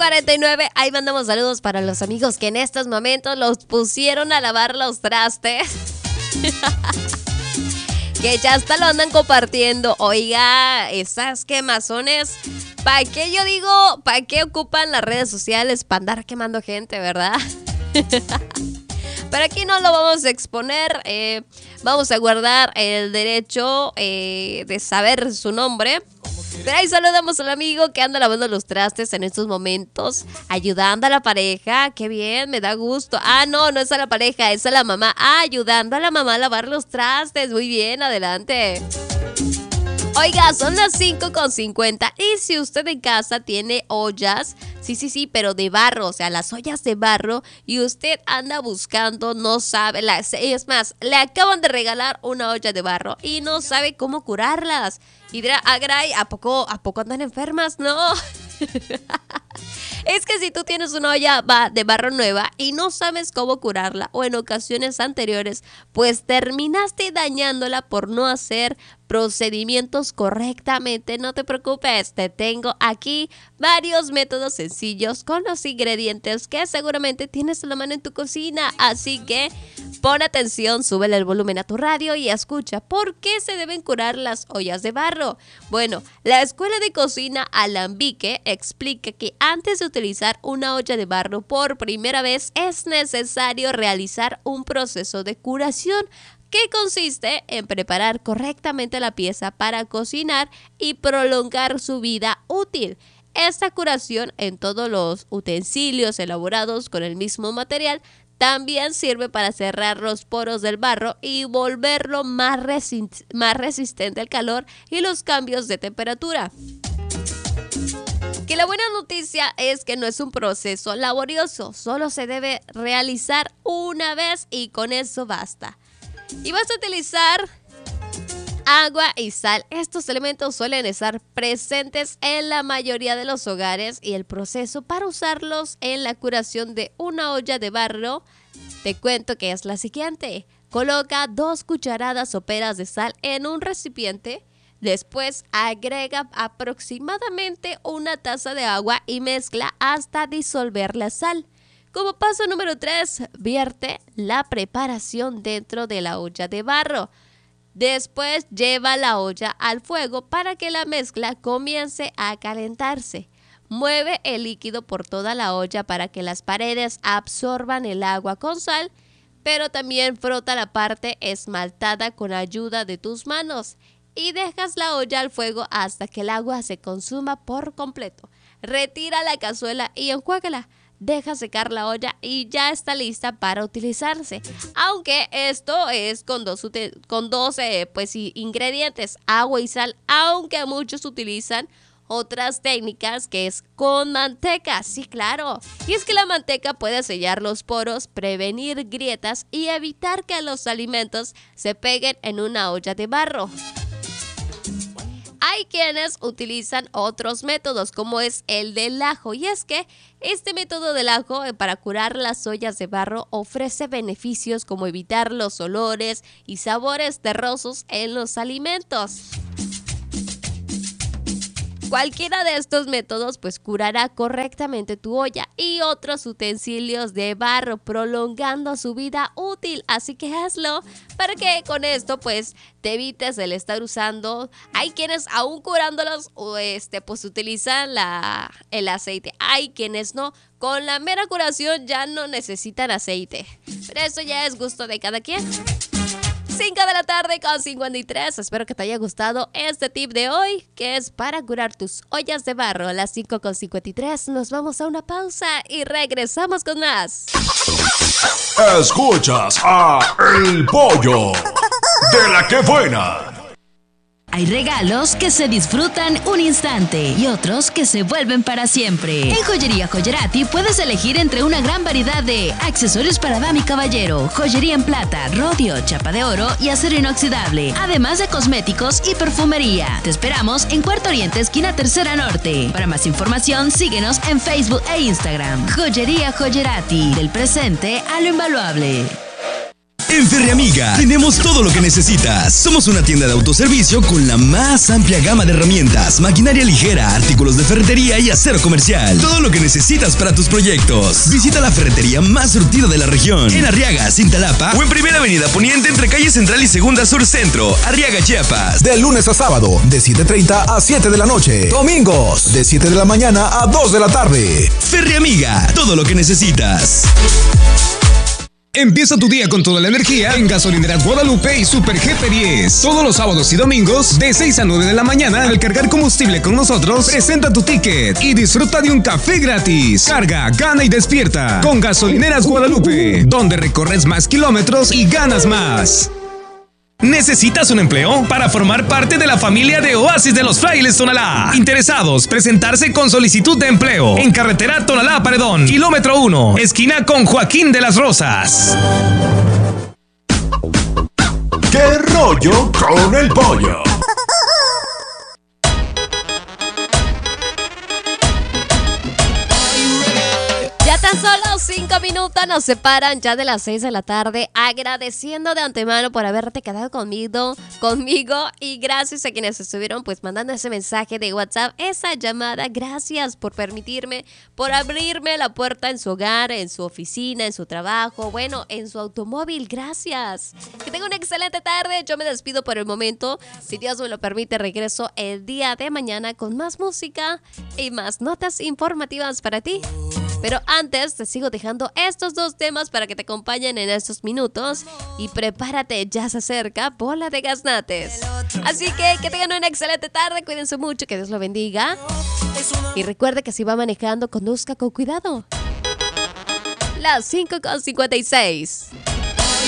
5:49, ahí mandamos saludos para los amigos que en estos momentos los pusieron a lavar los trastes. Que ya hasta lo andan compartiendo. Oiga, esas quemazones, ¿para qué yo digo? ¿Para qué ocupan las redes sociales? Para andar quemando gente, ¿verdad? Pero aquí no lo vamos a exponer. Vamos a guardar el derecho de saber su nombre. Pero ahí saludamos al amigo que anda lavando los trastes en estos momentos, ayudando a la pareja. Qué bien, me da gusto. No es a la pareja, es a la mamá. Ayudando a la mamá a lavar los trastes. Muy bien, adelante. Oiga, son las 5:50 y si usted en casa tiene ollas, sí, pero de barro, o sea, las ollas de barro, y usted anda buscando, no sabe, es más, le acaban de regalar una olla de barro y no sabe cómo curarlas. Y dirá, Gray, ¿a poco andan enfermas? No. Es que si tú tienes una olla de barro nueva y no sabes cómo curarla, o en ocasiones anteriores, pues terminaste dañándola por no hacer procedimientos correctamente, no te preocupes, te tengo aquí varios métodos sencillos con los ingredientes que seguramente tienes a la mano en tu cocina, así que pon atención, súbele el volumen a tu radio y escucha. ¿Por qué se deben curar las ollas de barro? Bueno, la Escuela de Cocina Alambique explica que antes de utilizar una olla de barro por primera vez es necesario realizar un proceso de curación que consiste en preparar correctamente la pieza para cocinar y prolongar su vida útil. Esta curación en todos los utensilios elaborados con el mismo material también sirve para cerrar los poros del barro y volverlo más resistente al calor y los cambios de temperatura. Que la buena noticia es que no es un proceso laborioso, solo se debe realizar una vez y con eso basta. Y vas a utilizar agua y sal. Estos elementos suelen estar presentes en la mayoría de los hogares y el proceso para usarlos en la curación de una olla de barro, te cuento que es la siguiente. Coloca 2 cucharadas soperas de sal en un recipiente. Después agrega aproximadamente 1 taza de agua y mezcla hasta disolver la sal. Como paso número 3, vierte la preparación dentro de la olla de barro. Después lleva la olla al fuego para que la mezcla comience a calentarse. Mueve el líquido por toda la olla para que las paredes absorban el agua con sal, pero también frota la parte esmaltada con ayuda de tus manos y dejas la olla al fuego hasta que el agua se consuma por completo. Retira la cazuela y enjuágala. Deja secar la olla y ya está lista para utilizarse. Aunque esto es con dos ingredientes, agua y sal, aunque muchos utilizan otras técnicas que es con manteca. Sí, claro. Y es que la manteca puede sellar los poros, prevenir grietas y evitar que los alimentos se peguen en una olla de barro. Hay quienes utilizan otros métodos como es el del ajo, y es que este método del ajo para curar las ollas de barro ofrece beneficios como evitar los olores y sabores terrosos en los alimentos. Cualquiera de estos métodos pues curará correctamente tu olla y otros utensilios de barro, prolongando su vida útil. Así que hazlo para que con esto pues te evites el estar usando. Hay quienes aún curándolos pues utilizan el aceite. Hay quienes no. Con la mera curación ya no necesitan aceite. Pero eso ya es gusto de cada quien. 5:53. Espero que te haya gustado este tip de hoy, que es para curar tus ollas de barro. A las 5:53 nos vamos a una pausa y regresamos con más. Escuchas a El Pollo de La Que Buena. Hay regalos que se disfrutan un instante y otros que se vuelven para siempre. En Joyería Joyerati puedes elegir entre una gran variedad de accesorios para dama y caballero, joyería en plata, rodio, chapa de oro y acero inoxidable, además de cosméticos y perfumería. Te esperamos en Cuarto Oriente, esquina Tercera Norte. Para más información, síguenos en Facebook e Instagram. Joyería Joyerati, del presente a lo invaluable. En Ferreamiga tenemos todo lo que necesitas. Somos una tienda de autoservicio con la más amplia gama de herramientas, maquinaria ligera, artículos de ferretería y acero comercial. Todo lo que necesitas para tus proyectos. Visita la ferretería más surtida de la región. En Arriaga, Cintalapa o en Primera Avenida Poniente entre calle Central y Segunda Sur Centro, Arriaga, Chiapas. De lunes a sábado, de 7:30 a 7 de la noche. Domingos, de 7 de la mañana a 2 de la tarde. Ferreamiga, todo lo que necesitas. Empieza tu día con toda la energía en Gasolineras Guadalupe y Super GP10. Todos los sábados y domingos de 6 a 9 de la mañana al cargar combustible con nosotros, presenta tu ticket y disfruta de un café gratis. Carga, gana y despierta con Gasolineras Guadalupe, donde recorres más kilómetros y ganas más. ¿Necesitas un empleo? Para formar parte de la familia de Oasis de los Frailes Tonalá. Interesados, presentarse con solicitud de empleo en carretera Tonalá-Paredón, kilómetro 1, esquina con Joaquín de las Rosas. ¿Qué rollo con el pollo? Tan solo 5 minutos nos separan ya de las 6 de la tarde, agradeciendo de antemano por haberte quedado conmigo y gracias a quienes estuvieron pues mandando ese mensaje de WhatsApp, esa llamada. Gracias por permitirme, por abrirme la puerta en su hogar, en su oficina, en su trabajo, bueno, en su automóvil. Gracias. Que tenga una excelente tarde. Yo me despido por el momento. Si Dios me lo permite, regreso el día de mañana con más música y más notas informativas para ti. Pero antes te sigo dejando estos dos temas para que te acompañen en estos minutos. Y prepárate, ya se acerca Bola de Gaznates. Así que tengan una excelente tarde, cuídense mucho, que Dios lo bendiga. Y recuerde que si va manejando, conduzca con cuidado. Las 5:56.